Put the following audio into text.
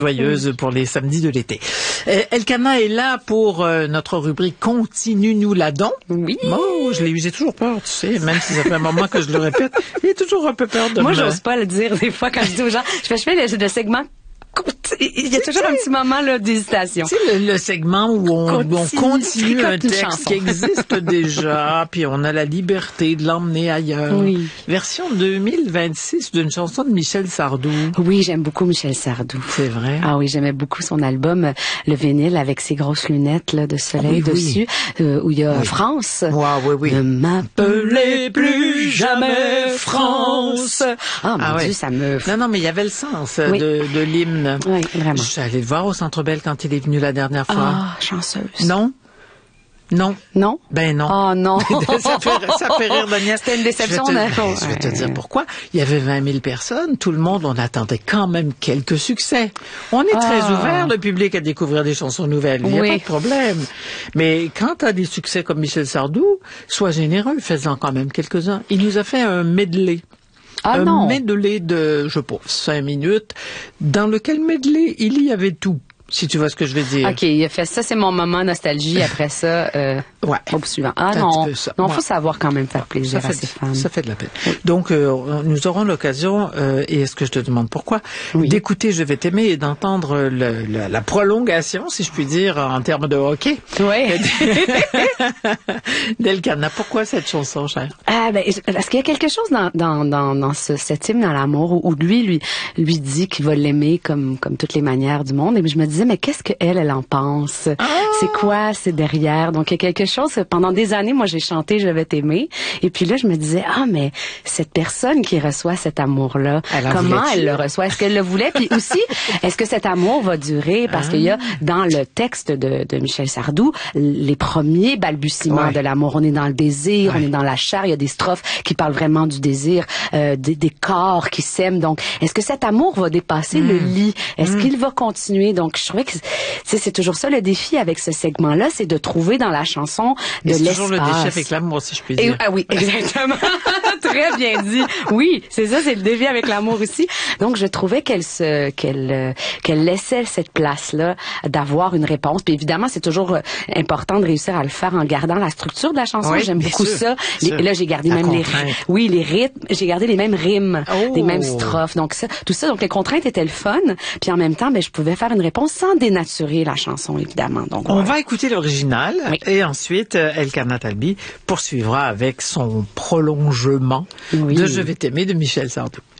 joyeuse pour les samedis de l'été. Elkana est là pour notre rubrique Continue-nous là-dedans. Oui. Oh, j'ai toujours peur, tu sais, même si ça fait un moment que je le répète, j'ai toujours un peu peur de Moi, j'ose pas le dire des fois quand je dis aux gens, je fais le segment. Il y a toujours un petit moment là d'hésitation. Tu sais, le segment où on continue un texte qui existe déjà, puis on a la liberté de l'emmener ailleurs. Oui. Version 2026 d'une chanson de Michel Sardou. Oui, j'aime beaucoup Michel Sardou. C'est vrai? Ah oui, j'aimais beaucoup son album, le vinyle avec ses grosses lunettes là, de soleil dessus, où il y a France. Wow, oui. Ne m'appelez plus jamais France. Ah mon Dieu, ça me... Non, mais il y avait le sens de l'hymne. Oui, vraiment. Je suis allée le voir au Centre Bell quand il est venu la dernière fois. Ah, chanceuse. Non? Non? Ben non. Oh non. ça fait rire Daniel. C'était une déception. Je vais te dire pourquoi. Il y avait 20 000 personnes. Tout le monde, on attendait quand même quelques succès. On est très ouvert, le public, à découvrir des chansons nouvelles. Il n'y a pas de problème. Mais quand tu as des succès comme Michel Sardou, sois généreux, fais-en quand même quelques-uns. Il nous a fait un medley. Medley de, je pense, 5 minutes, dans lequel medley, il y avait tout. Si tu vois ce que je veux dire. OK, il a fait ça, c'est mon moment nostalgie. Après ça, au suivant. Ah non, faut savoir quand même faire plaisir à ses fans. Ça fait de la peine. Donc, nous aurons l'occasion, et est-ce que je te demande pourquoi, d'écouter Je vais t'aimer et d'entendre la prolongation, si je puis dire, en termes de hockey. Oui. d'Elkana. Pourquoi cette chanson, chère? Parce qu'il y a quelque chose dans cet hymne à l'amour où lui dit qu'il va l'aimer comme toutes les manières du monde. Et je me disais, mais qu'est-ce qu'elle en pense? C'est quoi, c'est derrière? Donc, il y a quelque chose, pendant des années, moi, j'ai chanté Je vais t'aimer. Et puis là, je me disais, mais cette personne qui reçoit cet amour-là, comment elle le reçoit? Est-ce qu'elle le voulait? Puis aussi, est-ce que cet amour va durer? Parce qu'il y a, dans le texte de Michel Sardou, les premiers balbutiements de l'amour. On est dans le désir, on est dans la chair. Il y a des strophes qui parlent vraiment du désir, des corps qui s'aiment. Donc, est-ce que cet amour va dépasser le lit? Est-ce qu'il va continuer? Donc, je trouvais que c'est toujours ça le défi avec ce segment-là, c'est de trouver dans la chanson de l'espace. C'est toujours le défi avec l'amour, si je puis dire. Oui, exactement. Très bien dit. Oui, c'est ça, c'est le défi avec l'amour aussi. Donc, je trouvais qu'elle laissait cette place-là d'avoir une réponse. Puis évidemment, c'est toujours important de réussir à le faire en gardant la structure de la chanson. J'aime beaucoup ça. Là, j'ai gardé même les rythmes. J'ai gardé les mêmes rimes, les mêmes strophes. Donc tout ça. Donc les contraintes étaient le fun. Puis en même temps, je pouvais faire une réponse sans dénaturer la chanson, évidemment. Donc, on va écouter l'original et ensuite, Elkana Talbi poursuivra avec son prolongement de Je vais t'aimer de Michel Sardou.